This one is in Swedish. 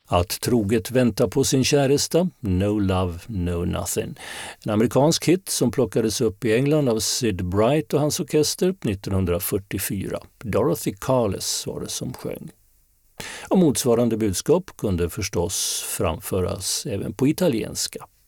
Att troget vänta på sin käresta, No Love, No Nothing. En amerikansk hit som plockades upp i England av Syd Bright och hans orkester 1944. Dorothy Carles var det som sjöng. Och motsvarande budskap kunde förstås framföras även på italienska.